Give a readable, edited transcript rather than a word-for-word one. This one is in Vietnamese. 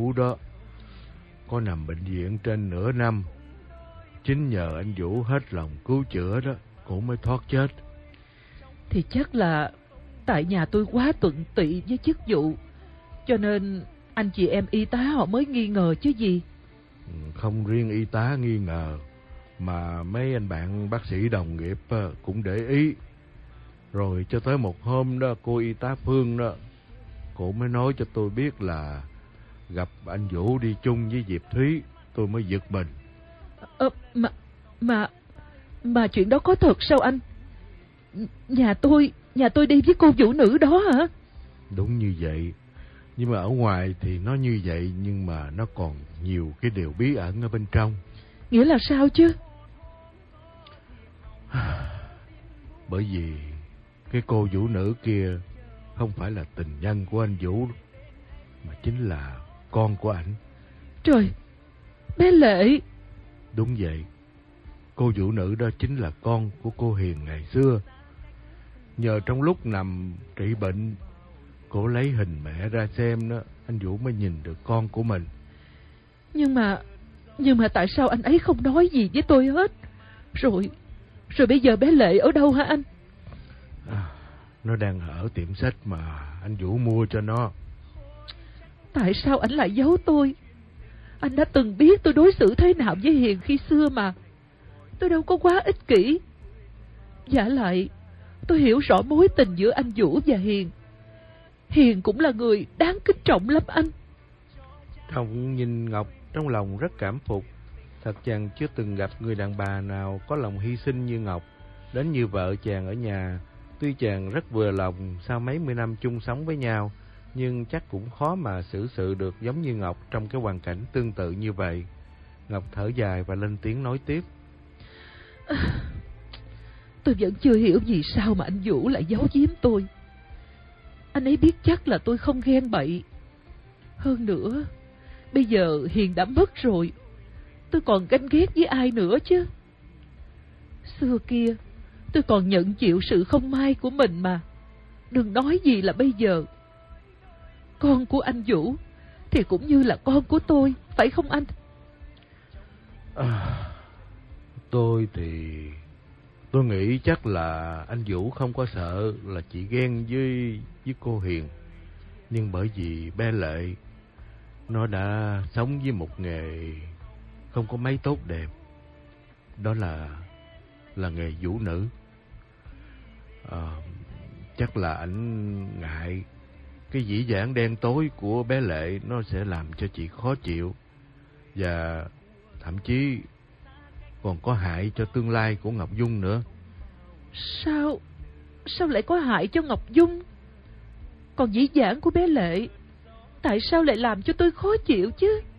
Vũ đó có nằm bệnh viện trên nửa năm. Chính nhờ anh Vũ hết lòng cứu chữa đó, cô mới thoát chết. Thì chắc là tại nhà tôi quá tuận tị với chức vụ, cho nên anh chị em y tá họ mới nghi ngờ chứ gì. Không riêng y tá nghi ngờ, mà mấy anh bạn bác sĩ đồng nghiệp cũng để ý. Rồi cho tới một hôm đó, cô y tá Phương đó, cô mới nói cho tôi biết là gặp anh Vũ đi chung với Diệp Thúy. Tôi mới giật mình. Mà chuyện đó có thật sao anh? Nhà tôi đi với cô vũ nữ đó hả? Đúng như vậy. Nhưng mà ở ngoài thì nó như vậy, nhưng mà nó còn nhiều cái điều bí ẩn ở bên trong. Nghĩa là sao chứ? Bởi vì cái cô vũ nữ kia không phải là tình nhân của anh Vũ, mà chính là con của ảnh. Trời, bé Lệ. Đúng vậy. Cô vũ nữ đó chính là con của cô Hiền ngày xưa. Nhờ trong lúc nằm trị bệnh, cô lấy hình mẹ ra xem đó, anh Vũ mới nhìn được con của mình. Nhưng mà tại sao anh ấy không nói gì với tôi hết? Rồi bây giờ bé Lệ ở đâu hả anh? Nó đang ở tiệm sách mà anh Vũ mua cho nó. Tại sao anh lại giấu tôi? Anh đã từng biết tôi đối xử thế nào với Hiền khi xưa mà. Tôi đâu có quá ích kỷ. Vả lại, tôi hiểu rõ mối tình giữa anh Vũ và Hiền. Hiền cũng là người đáng kính trọng lắm anh. Thông nhìn Ngọc trong lòng rất cảm phục. Thật chàng chưa từng gặp người đàn bà nào có lòng hy sinh như Ngọc, đến như vợ chàng ở nhà. Tuy chàng rất vừa lòng sau mấy mươi năm chung sống với nhau, nhưng chắc cũng khó mà xử sự được giống như Ngọc trong cái hoàn cảnh tương tự như vậy. Ngọc thở dài và lên tiếng nói tiếp. Tôi vẫn chưa hiểu vì sao mà anh Vũ lại giấu giếm tôi. Anh ấy biết chắc là tôi không ghen bậy. Hơn nữa, bây giờ Hiền đã mất rồi, tôi còn ganh ghét với ai nữa chứ? Xưa kia tôi còn nhận chịu sự không may của mình mà, đừng nói gì là bây giờ. Con của anh Vũ thì cũng như là con của tôi, phải không anh? Tôi nghĩ chắc là anh Vũ không có sợ là chị ghen với cô Hiền. Nhưng bởi vì bé Lệ, nó đã sống với một nghề không có mấy tốt đẹp. Đó là nghề vũ nữ. Chắc là ảnh ngại cái dĩ vãng đen tối của bé Lệ nó sẽ làm cho chị khó chịu, và thậm chí còn có hại cho tương lai của Ngọc Dung nữa. Sao lại có hại cho Ngọc Dung? Còn dĩ vãng của bé Lệ tại sao lại làm cho tôi khó chịu chứ?